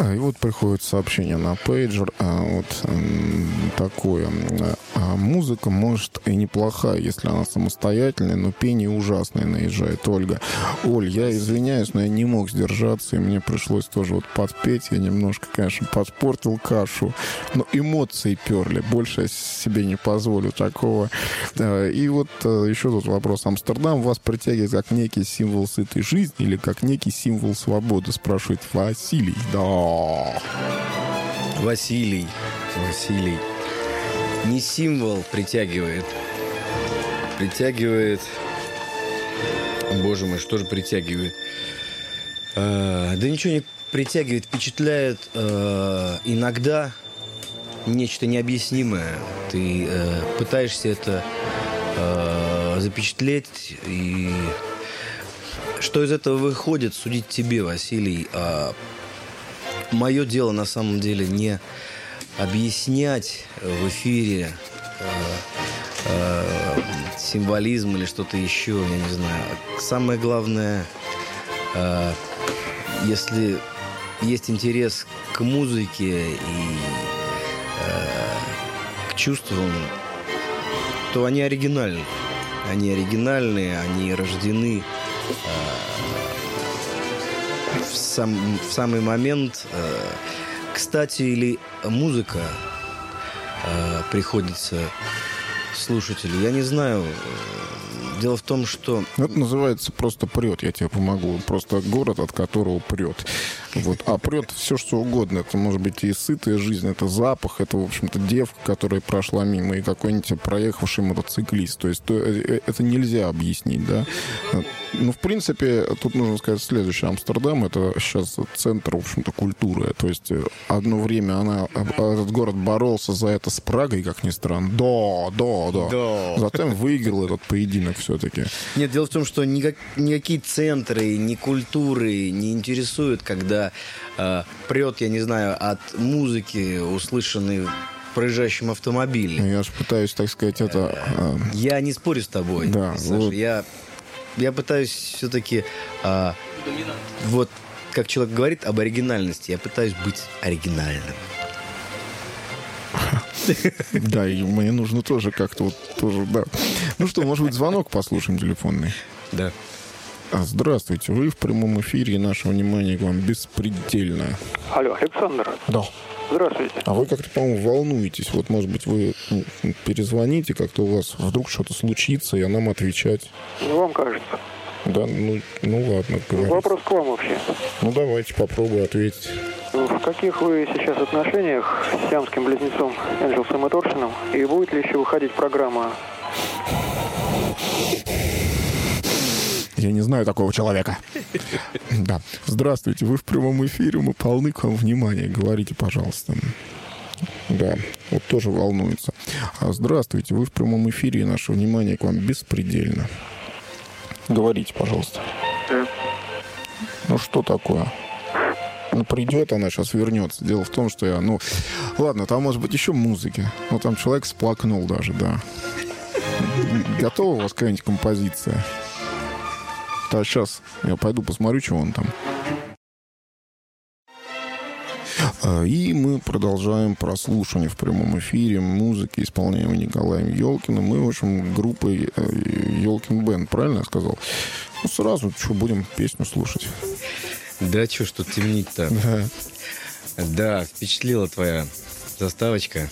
И вот приходит сообщение на пейджер, такое. Музыка, может, и неплохая, если она самостоятельная, но пение ужасное, наезжает Ольга. Оль, я извиняюсь, но я не мог сдержаться, и мне пришлось тоже вот подпеть. Я немножко, конечно, подпортил кашу, но эмоции перли. Больше я себе не позволю такого. И вот еще тут вопрос. Амстердам вас притягивает как некий символ сытой жизни или как некий символ свободы, спрашивает Василий. Да. Василий. Не символ притягивает. Боже мой, что же притягивает? Да ничего не притягивает. Впечатляет иногда нечто необъяснимое. Ты пытаешься это запечатлеть. И что из этого выходит, судить тебе, Василий. Мое дело на самом деле не объяснять в эфире символизм или что-то еще, я не знаю. Самое главное, если есть интерес к музыке и к чувствам, то они оригинальны. Они рождены в самый момент. Кстати, или музыка приходится слушателю, я не знаю. Дело в том, что... Это называется просто прет, я тебе помогу. Просто город, от которого прет. Вот. А прет все, что угодно. Это может быть и сытая жизнь, это запах, это, в общем-то, девка, которая прошла мимо, и какой-нибудь проехавший мотоциклист. То есть это нельзя объяснить, да? Ну, в принципе, тут нужно сказать следующее. Амстердам — это сейчас центр, в общем-то, культуры. То есть одно время этот город боролся за это с Прагой, как ни странно. Да. Затем выиграл этот поединок все-таки. Нет, дело в том, что никакие центры, ни культуры не интересуют, когда прет, я не знаю, от музыки, услышанной в проезжающем автомобиле. Я же пытаюсь, так сказать, это... Я не спорю с тобой, да, Саша. Вот. Я пытаюсь все-таки... вот как человек говорит об оригинальности, я пытаюсь быть оригинальным. Да, и мне нужно тоже как-то вот тоже, да. Ну что, может быть, звонок послушаем телефонный? Да. Здравствуйте, вы в прямом эфире, и наше внимание к вам беспредельно. Алло, Александр. Да. Здравствуйте. А вы как-то, по-моему, волнуетесь. Вот, может быть, вы перезвоните, как-то у вас вдруг что-то случится, и нам отвечать. Ну, вам кажется. Да, ну ладно, говорите. Вопрос к вам вообще. Ну, давайте попробую ответить. В каких вы сейчас отношениях с сиамским близнецом Энджелсом и Торсином? И будет ли еще выходить программа? Я не знаю такого человека. Да. Здравствуйте, вы в прямом эфире, мы полны к вам внимания. Говорите, пожалуйста. Да, вот тоже волнуется. Здравствуйте, вы в прямом эфире, и наше внимание к вам беспредельно. Говорите, пожалуйста. Ну, что такое? Ну, придет она, сейчас вернется. Дело в том, что я... Ну, ладно, там, может быть, еще музыки. Ну, там человек сплакнул даже, да. Готова у вас какая-нибудь композиция? Да, сейчас я пойду посмотрю, что он там. И мы продолжаем прослушивание в прямом эфире музыки, исполняемой Николаем Ёлкиным. Мы, в общем, группой Ёлкин Бэнд, правильно я сказал? Ну, сразу, что, будем песню слушать. Да, что ж тут темнить-то? Да. Да, впечатлила твоя заставочка.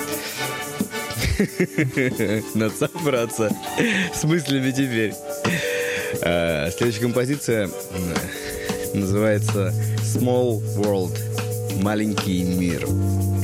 Надо собраться с мыслями теперь. Следующая композиция называется «Small World». Маленький мир.